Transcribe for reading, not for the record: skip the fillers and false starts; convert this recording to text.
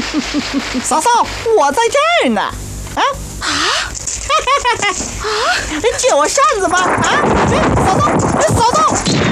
嫂嫂，我在这儿呢。借我扇子吧！嫂嫂，嫂嫂。